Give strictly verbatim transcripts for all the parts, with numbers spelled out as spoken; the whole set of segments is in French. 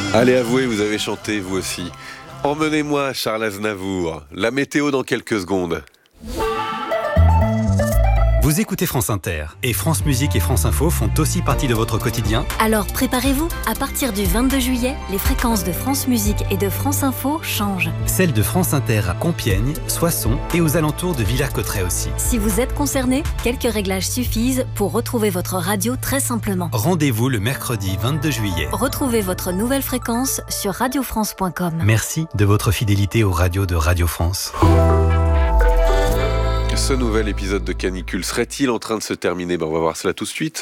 Allez, avouez, vous avez chanté vous aussi. Emmenez-moi, Charles Aznavour. La météo dans quelques secondes. Vous écoutez France Inter et France Musique et France Info font aussi partie de votre quotidien. Alors préparez-vous, à partir du vingt-deux juillet, les fréquences de France Musique et de France Info changent. Celles de France Inter à Compiègne, Soissons et aux alentours de Villers-Cotterêts aussi. Si vous êtes concerné, quelques réglages suffisent pour retrouver votre radio très simplement. Rendez-vous le mercredi vingt-deux juillet. Retrouvez votre nouvelle fréquence sur radio france point com. Merci de votre fidélité aux radios de Radio France. Ce nouvel épisode de Canicule serait-il en train de se terminer? Ben, on va voir cela tout de suite.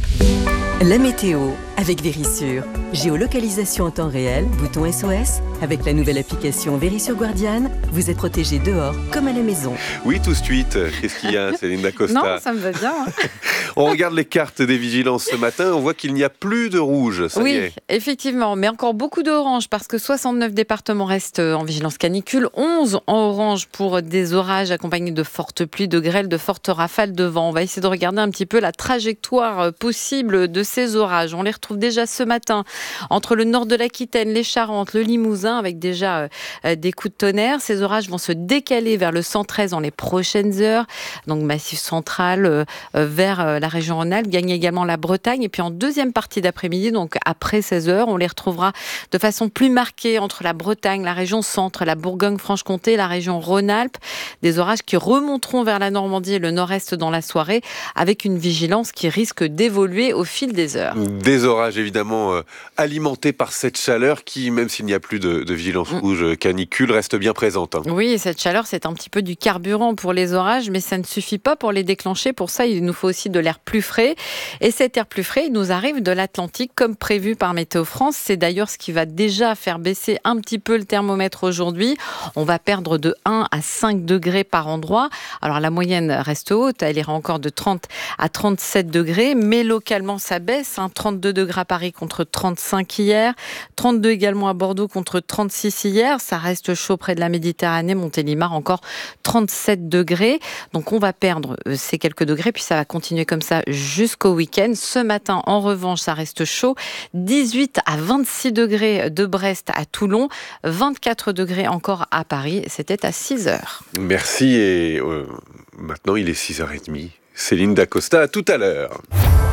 La météo avec Verisure. Géolocalisation en temps réel, bouton S O S. Avec la nouvelle application Verisure Guardian, vous êtes protégé dehors comme à la maison. Oui, tout de suite. Qu'est-ce qu'il y a, Céline Dacosta? Non, ça me va bien. Hein. On regarde les cartes des vigilances ce matin, on voit qu'il n'y a plus de rouge. Ça oui, y est. Effectivement, mais encore beaucoup d'orange parce que soixante-neuf départements restent en vigilance canicule, onze en orange pour des orages accompagnés de fortes pluies, de grêles, de fortes rafales de vent. On va essayer de regarder un petit peu la trajectoire possible de ces orages. On les retrouve déjà ce matin entre le nord de l'Aquitaine, les Charentes, le Limousin, avec déjà euh, des coups de tonnerre. Ces orages vont se décaler vers le centre-est dans les prochaines heures, donc massif central euh, vers euh, la région Rhône-Alpes, gagne également la Bretagne. Et puis en deuxième partie d'après-midi, donc après seize heures, on les retrouvera de façon plus marquée entre la Bretagne, la région centre, la Bourgogne-Franche-Comté, la région Rhône-Alpes. Des orages qui remonteront vers la Normandie et le nord-est dans la soirée, avec une vigilance qui risque d'évoluer au fil des heures. Des orages évidemment euh, alimentés par cette chaleur qui, même s'il n'y a plus de, de vigilance rouge canicule, reste bien présente. Hein. Oui, cette chaleur, c'est un petit peu du carburant pour les orages, mais ça ne suffit pas pour les déclencher. Pour ça, il nous faut aussi de l'air plus frais. Et cet air plus frais, il nous arrive de l'Atlantique, comme prévu par Météo France. C'est d'ailleurs ce qui va déjà faire baisser un petit peu le thermomètre aujourd'hui. On va perdre de un à cinq degrés par endroit. Alors la moyenne reste haute, elle ira encore de trente à trente-sept degrés, mais localement ça baisse. Hein. trente-deux degrés à Paris contre trente-cinq hier, trente-deux également à Bordeaux contre trente-six hier. Ça reste chaud près de la Méditerranée, Montélimar encore trente-sept degrés. Donc on va perdre ces quelques degrés, puis ça va continuer comme ça jusqu'au week-end. Ce matin, en revanche, ça reste chaud. dix-huit à vingt-six degrés de Brest à Toulon, vingt-quatre degrés encore à Paris. C'était à six heures. Merci et euh, maintenant il est six heures trente. Céline Dacosta, à tout à l'heure.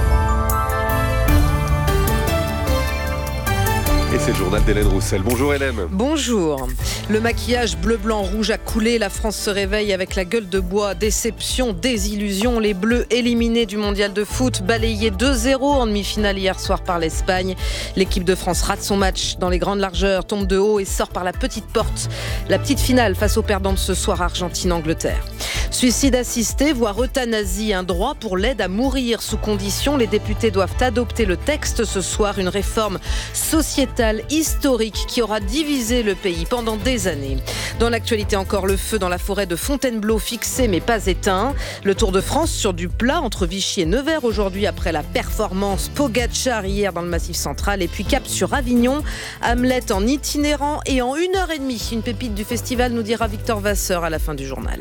Et c'est le journal d'Hélène Roussel. Bonjour Hélène. Bonjour. Le maquillage bleu-blanc-rouge a coulé. La France se réveille avec la gueule de bois. Déception, désillusion. Les Bleus éliminés du mondial de foot, balayés deux zéro en demi-finale hier soir par l'Espagne. L'équipe de France rate son match dans les grandes largeurs, tombe de haut et sort par la petite porte. La petite finale face aux perdants de ce soir, Argentine-Angleterre. Suicide assisté, voire euthanasie, un droit pour l'aide à mourir sous condition. Les députés doivent adopter le texte ce soir, une réforme sociétale historique qui aura divisé le pays pendant des années. Dans l'actualité encore, le feu dans la forêt de Fontainebleau fixé mais pas éteint. Le Tour de France sur du plat entre Vichy et Nevers aujourd'hui après la performance Pogacar hier dans le Massif central. Et puis cap sur Avignon, Hamlet en itinérant et en une heure et demie. Une pépite du festival, nous dira Victor Vasseur à la fin du journal.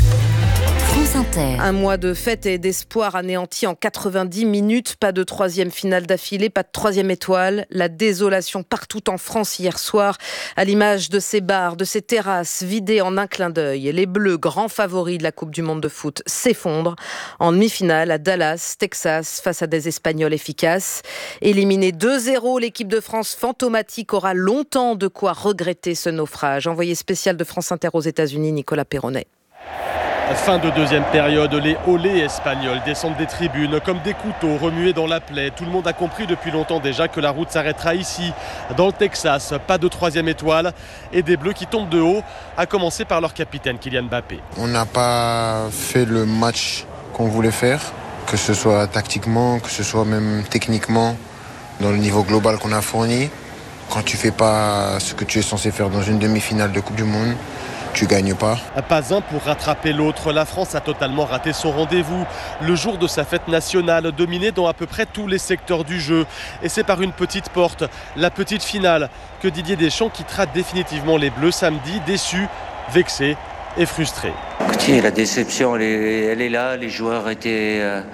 France Inter. Un mois de fête et d'espoir anéanti en quatre-vingt-dix minutes. Pas de troisième finale d'affilée, pas de troisième étoile. La désolation partout en France hier soir, à l'image de ces bars, de ces terrasses vidées en un clin d'œil. Les Bleus, grands favoris de la Coupe du Monde de foot, s'effondrent en demi-finale à Dallas, Texas, face à des Espagnols efficaces. Éliminée deux zéro, l'équipe de France fantomatique aura longtemps de quoi regretter ce naufrage. Envoyé spécial de France Inter aux États-Unis, Nicolas Perronnet. Fin de deuxième période, les olés espagnols descendent des tribunes comme des couteaux remués dans la plaie. Tout le monde a compris depuis longtemps déjà que la route s'arrêtera ici, dans le Texas. Pas de troisième étoile et des Bleus qui tombent de haut, à commencer par leur capitaine Kylian Mbappé. On n'a pas fait le match qu'on voulait faire, que ce soit tactiquement, que ce soit même techniquement, dans le niveau global qu'on a fourni. Quand tu fais pas ce que tu es censé faire dans une demi-finale de Coupe du Monde, tu gagnes pas. Pas un pour rattraper l'autre. La France a totalement raté son rendez-vous. Le jour de sa fête nationale, dominée dans à peu près tous les secteurs du jeu. Et c'est par une petite porte, la petite finale, que Didier Deschamps quittera définitivement les Bleus samedi, déçus, vexés et frustrés. Écoutez, la déception, elle est, elle est là. Les joueurs étaient... Euh...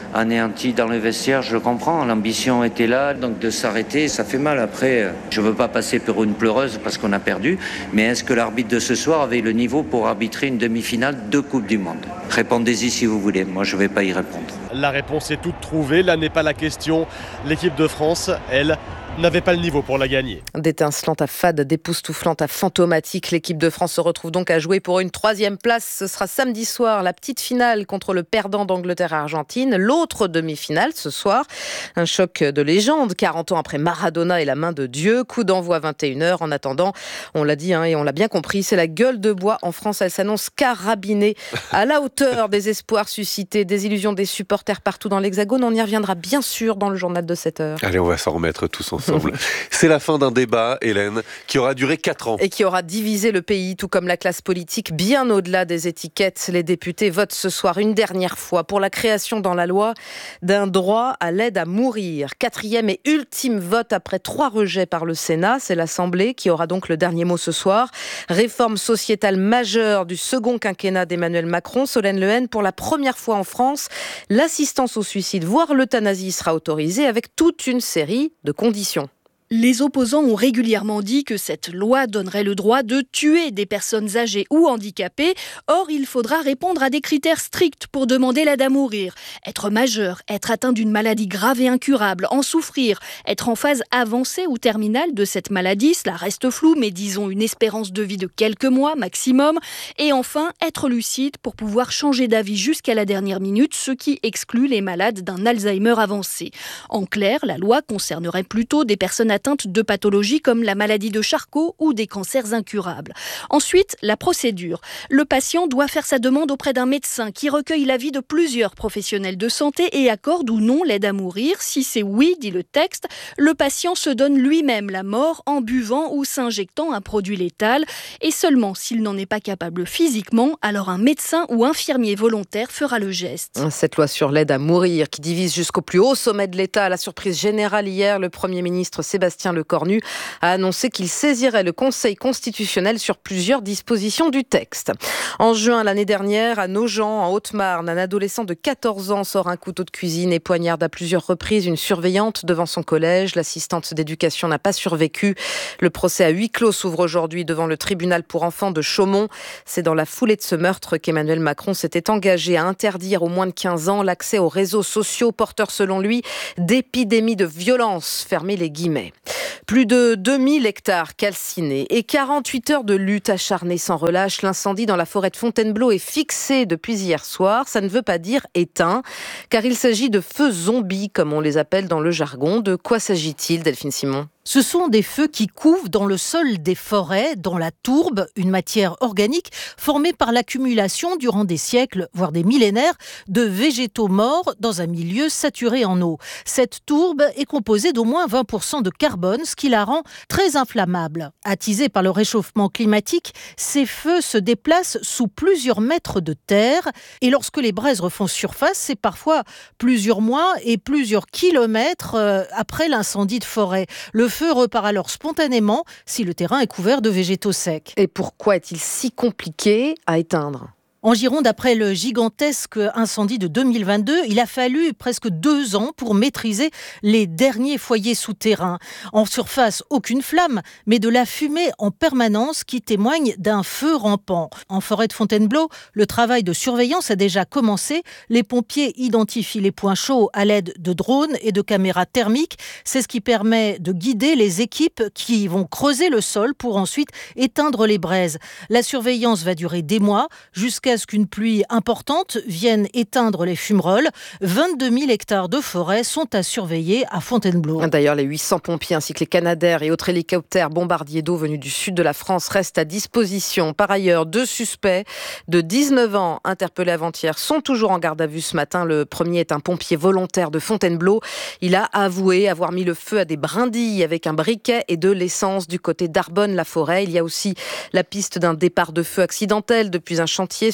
anéanti dans le vestiaire, je le comprends. L'ambition était là, donc de s'arrêter, ça fait mal. Après, je ne veux pas passer pour une pleureuse parce qu'on a perdu, mais est-ce que l'arbitre de ce soir avait le niveau pour arbitrer une demi-finale de Coupe du Monde ? Répondez-y si vous voulez, moi je ne vais pas y répondre. La réponse est toute trouvée, là n'est pas la question. L'équipe de France, elle, n'avait pas le niveau pour la gagner. D'étincelante à fade, d'époustouflante à fantomatique, l'équipe de France se retrouve donc à jouer pour une troisième place. Ce sera samedi soir, la petite finale contre le perdant d'Angleterre-Argentine. L'autre demi-finale ce soir, un choc de légende, quarante ans après Maradona et la main de Dieu. Coup d'envoi vingt et une heures. En attendant, on l'a dit hein, et on l'a bien compris, c'est la gueule de bois en France. Elle s'annonce carabinée à la hauteur des espoirs suscités, des illusions des supporters partout dans l'Hexagone. On y reviendra bien sûr dans le journal de sept heures. Allez, on va s'en remettre tous ensemble. C'est la fin d'un débat, Hélène, qui aura duré quatre ans. Et qui aura divisé le pays, tout comme la classe politique, bien au-delà des étiquettes. Les députés votent ce soir une dernière fois pour la création dans la loi d'un droit à l'aide à mourir. Quatrième et ultime vote après trois rejets par le Sénat. C'est l'Assemblée qui aura donc le dernier mot ce soir. Réforme sociétale majeure du second quinquennat d'Emmanuel Macron. Solène Lehen, pour la première fois en France, l'assistance au suicide, voire l'euthanasie, sera autorisée avec toute une série de conditions. Les opposants ont régulièrement dit que cette loi donnerait le droit de tuer des personnes âgées ou handicapées. Or, il faudra répondre à des critères stricts pour demander l'aide à mourir. Être majeur, être atteint d'une maladie grave et incurable, en souffrir, être en phase avancée ou terminale de cette maladie, cela reste flou, mais disons une espérance de vie de quelques mois maximum. Et enfin, être lucide pour pouvoir changer d'avis jusqu'à la dernière minute, ce qui exclut les malades d'un Alzheimer avancé. En clair, la loi concernerait plutôt des personnes atteintes de pathologies comme la maladie de Charcot ou des cancers incurables. Ensuite, la procédure. Le patient doit faire sa demande auprès d'un médecin qui recueille l'avis de plusieurs professionnels de santé et accorde ou non l'aide à mourir. Si c'est oui, dit le texte, le patient se donne lui-même la mort en buvant ou s'injectant un produit létal. Et seulement s'il n'en est pas capable physiquement, alors un médecin ou infirmier volontaire fera le geste. Cette loi sur l'aide à mourir qui divise jusqu'au plus haut sommet de l'État, à la surprise générale hier, le Premier ministre Sébastien Sébastien Lecornu a annoncé qu'il saisirait le Conseil constitutionnel sur plusieurs dispositions du texte. En juin l'année dernière, à Nogent, en Haute-Marne, un adolescent de quatorze ans sort un couteau de cuisine et poignarde à plusieurs reprises une surveillante devant son collège. L'assistante d'éducation n'a pas survécu. Le procès à huis clos s'ouvre aujourd'hui devant le tribunal pour enfants de Chaumont. C'est dans la foulée de ce meurtre qu'Emmanuel Macron s'était engagé à interdire aux moins de quinze ans l'accès aux réseaux sociaux porteurs, selon lui, d'épidémies de violence. Fermez les guillemets. Plus de deux mille hectares calcinés et quarante-huit heures de lutte acharnée sans relâche. L'incendie dans la forêt de Fontainebleau est fixé depuis hier soir. Ça ne veut pas dire éteint, car il s'agit de feux zombies, comme on les appelle dans le jargon. De quoi s'agit-il, Delphine Simon ? Ce sont des feux qui couvent dans le sol des forêts, dans la tourbe, une matière organique formée par l'accumulation durant des siècles, voire des millénaires, de végétaux morts dans un milieu saturé en eau. Cette tourbe est composée d'au moins vingt pour cent de carbone, ce qui la rend très inflammable. Attisés par le réchauffement climatique, ces feux se déplacent sous plusieurs mètres de terre et lorsque les braises refont surface, c'est parfois plusieurs mois et plusieurs kilomètres après l'incendie de forêt. Le feu repart alors spontanément si le terrain est couvert de végétaux secs. Et pourquoi est-il si compliqué à éteindre ? En Gironde, après le gigantesque incendie de deux mille vingt-deux, il a fallu presque deux ans pour maîtriser les derniers foyers souterrains. En surface, aucune flamme, mais de la fumée en permanence qui témoigne d'un feu rampant. En forêt de Fontainebleau, le travail de surveillance a déjà commencé. Les pompiers identifient les points chauds à l'aide de drones et de caméras thermiques. C'est ce qui permet de guider les équipes qui vont creuser le sol pour ensuite éteindre les braises. La surveillance va durer des mois, jusqu'à ce qu'une pluie importante vienne éteindre les fumerolles. vingt-deux mille hectares de forêt sont à surveiller à Fontainebleau. D'ailleurs, les huit cents pompiers ainsi que les Canadair et autres hélicoptères bombardiers d'eau venus du sud de la France restent à disposition. Par ailleurs, deux suspects de dix-neuf ans interpellés avant-hier sont toujours en garde à vue ce matin. Le premier est un pompier volontaire de Fontainebleau. Il a avoué avoir mis le feu à des brindilles avec un briquet et de l'essence du côté d'Arbonne-la-Forêt. Il y a aussi la piste d'un départ de feu accidentel depuis un chantier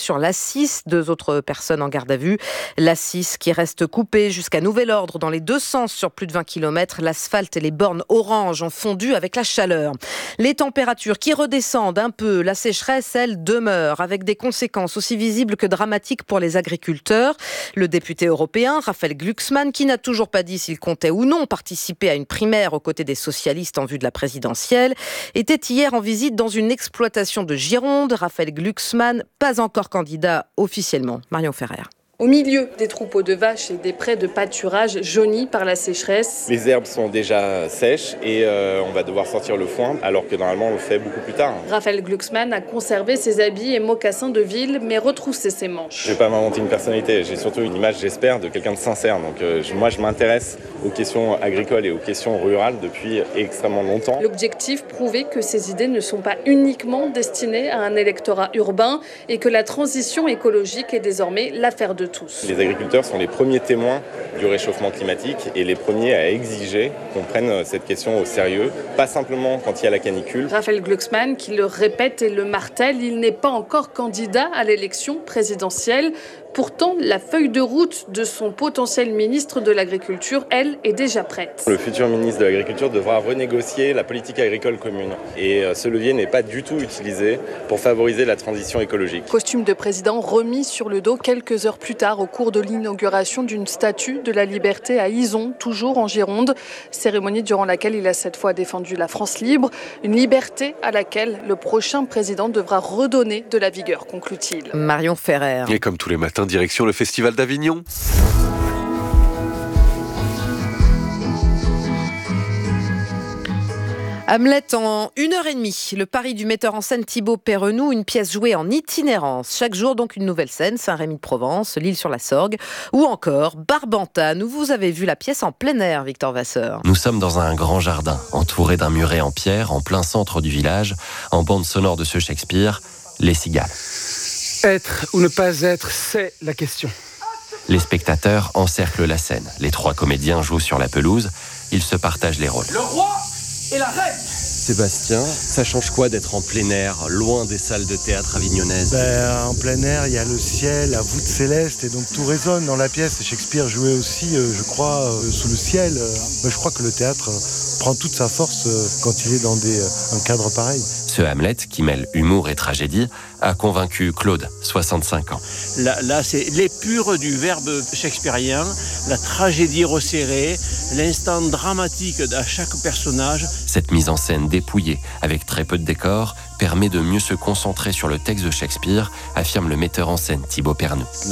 sur l'A six. Deux autres personnes en garde à vue. L'A six qui reste coupée jusqu'à nouvel ordre dans les deux sens sur plus de vingt kilomètres. L'asphalte et les bornes orange ont fondu avec la chaleur. Les températures qui redescendent un peu. La sécheresse, elle, demeure avec des conséquences aussi visibles que dramatiques pour les agriculteurs. Le député européen, Raphaël Glucksmann, qui n'a toujours pas dit s'il comptait ou non participer à une primaire aux côtés des socialistes en vue de la présidentielle, était hier en visite dans une exploitation de Gironde. Raphaël Glucksmann, pas encore candidat officiellement. Marion Ferrer. Au milieu des troupeaux de vaches et des prés de pâturage jaunis par la sécheresse. Les herbes sont déjà sèches et euh, on va devoir sortir le foin alors que normalement on le fait beaucoup plus tard. Raphaël Glucksmann a conservé ses habits et mocassins de ville mais retroussé ses manches. Je ne vais pas m'inventer une personnalité, j'ai surtout une image, j'espère, de quelqu'un de sincère. Donc euh, moi je m'intéresse aux questions agricoles et aux questions rurales depuis extrêmement longtemps. L'objectif, prouver que ces idées ne sont pas uniquement destinées à un électorat urbain et que la transition écologique est désormais l'affaire de tous. Les agriculteurs sont les premiers témoins du réchauffement climatique et les premiers à exiger qu'on prenne cette question au sérieux, pas simplement quand il y a la canicule. Raphaël Glucksmann, qui le répète et le martèle, il n'est pas encore candidat à l'élection présidentielle. Pourtant, la feuille de route de son potentiel ministre de l'Agriculture, elle, est déjà prête. Le futur ministre de l'Agriculture devra renégocier la politique agricole commune. Et ce levier n'est pas du tout utilisé pour favoriser la transition écologique. Costume de président remis sur le dos quelques heures plus tard au cours de l'inauguration d'une statue de la liberté à Izon, toujours en Gironde. Cérémonie durant laquelle il a cette fois défendu la France libre. Une liberté à laquelle le prochain président devra redonner de la vigueur, conclut-il. Marion Ferrer. Et comme tous les matins, direction le Festival d'Avignon. Hamlet en une heure et demie. Le pari du metteur en scène Thibaut Perrenoud, une pièce jouée en itinérance. Chaque jour, donc, une nouvelle scène. Saint-Rémy-de-Provence, l'île sur la Sorgue ou encore Barbantane, où vous avez vu la pièce en plein air, Victor Vasseur. Nous sommes dans un grand jardin, entouré d'un muret en pierre, en plein centre du village, en bande sonore de ce Shakespeare, Les Cigales. Être ou ne pas être, c'est la question. Les spectateurs encerclent la scène. Les trois comédiens jouent sur la pelouse. Ils se partagent les rôles. Le roi et la reine. Sébastien, ça change quoi d'être en plein air, loin des salles de théâtre avignonnaises ? Ben, en plein air, il y a le ciel, la voûte céleste, et donc tout résonne dans la pièce. Shakespeare jouait aussi, euh, je crois, euh, sous le ciel. Euh, je crois que le théâtre euh, prend toute sa force euh, quand il est dans des, euh, un cadre pareil. Ce Hamlet, qui mêle humour et tragédie, a convaincu Claude, soixante-cinq ans. Là, là c'est l'épure du verbe shakespearien, la tragédie resserrée, l'instant dramatique à chaque personnage. Cette mise en scène dépouillée, avec très peu de décors, permet de mieux se concentrer sur le texte de Shakespeare, affirme le metteur en scène Thibaut Perrenoud.